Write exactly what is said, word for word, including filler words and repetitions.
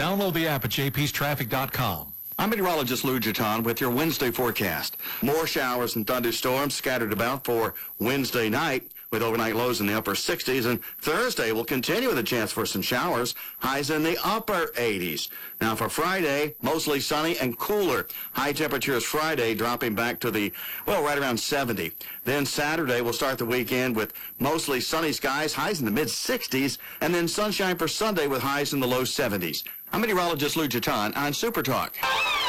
Download the app at j p s traffic dot com. I'm meteorologist Lou Jeton with your Wednesday forecast. More showers and thunderstorms scattered about for Wednesday night, with overnight lows in the upper sixties, and Thursday will continue with a chance for some showers, highs in the upper eighties. Now for Friday, mostly sunny and cooler. High temperatures Friday dropping back to the, well, right around seventy. Then Saturday, we'll start the weekend with mostly sunny skies, highs in the mid sixties, and then sunshine for Sunday with highs in the low seventies. I'm meteorologist Lou Jeton on Super Talk.